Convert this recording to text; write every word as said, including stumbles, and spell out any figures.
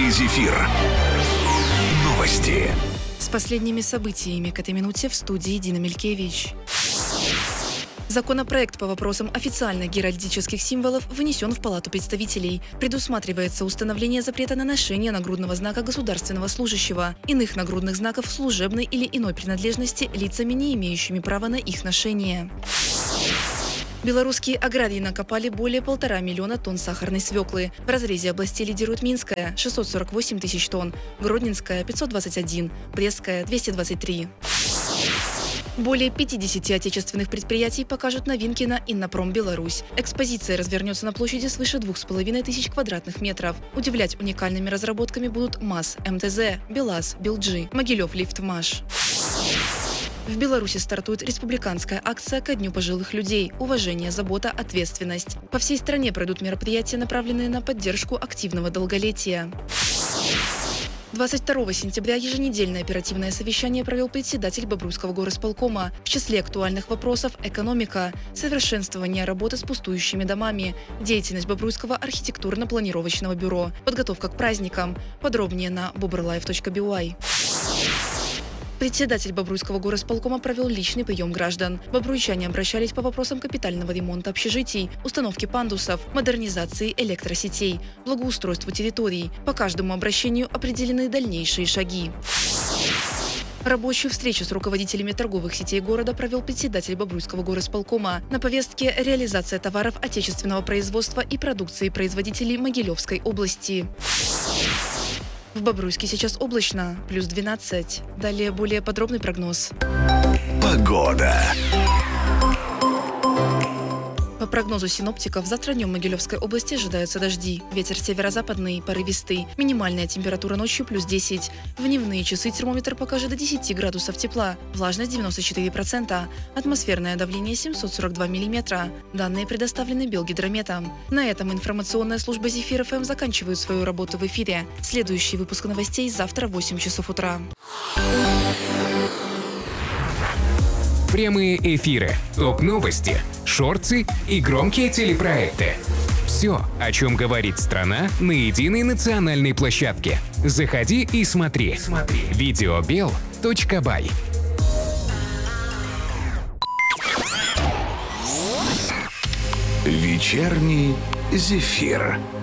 Вечерний зефир. Новости. С последними событиями к этой минуте в студии Дина Мелькевич. Законопроект по вопросам официальных геральдических символов вынесен в Палату представителей. Предусматривается установление запрета на ношение нагрудного знака государственного служащего, иных нагрудных знаков служебной или иной принадлежности лицами, не имеющими права на их ношение. Белорусские аграрии накопали более полтора миллиона тонн сахарной свеклы. В разрезе областей лидирует Минская – шестьсот сорок восемь тысяч тонн, Гродненская – пятьсот двадцать один, Брестская – двести двадцать три. Более пятидесяти отечественных предприятий покажут новинки на Иннопром Беларусь. Экспозиция развернется на площади свыше двух с половиной тысяч квадратных метров. Удивлять уникальными разработками будут МАЗ, МТЗ, БелАЗ, Белджи, Могилев Лифтмаш. В Беларуси стартует республиканская акция ко Дню пожилых людей «Уважение, забота, ответственность». По всей стране пройдут мероприятия, направленные на поддержку активного долголетия. двадцать второго сентября еженедельное оперативное совещание провел председатель Бобруйского горосполкома. В числе актуальных вопросов – экономика, совершенствование работы с пустующими домами, деятельность Бобруйского архитектурно-планировочного бюро, подготовка к праздникам. Подробнее на бобрлайф точка би уай. Председатель Бобруйского горосполкома провел личный прием граждан. Бобруйчане обращались по вопросам капитального ремонта общежитий, установки пандусов, модернизации электросетей, благоустройству территорий. По каждому обращению определены дальнейшие шаги. Рабочую встречу с руководителями торговых сетей города провел председатель Бобруйского горосполкома. На повестке реализация товаров отечественного производства и продукции производителей Могилевской области. В Бобруйске сейчас облачно, плюс двенадцать. Далее более подробный прогноз. Погода. По прогнозу синоптиков, завтра днем в Могилевской области ожидаются дожди. Ветер северо-западный, порывистый. Минимальная температура ночью плюс десять. В дневные часы термометр покажет до десяти градусов тепла. Влажность девяносто четыре процента. Атмосферное давление семьсот сорок два миллиметра. Данные предоставлены Белгидрометом. На этом информационная служба Зефир эф эм заканчивает свою работу в эфире. Следующий выпуск новостей завтра в восемь часов утра. Прямые эфиры, топ-новости, шорты и громкие телепроекты. Все, о чем говорит страна на единой национальной площадке. Заходи и смотри. смотри. видеобел точка бай. Вечерний зефир.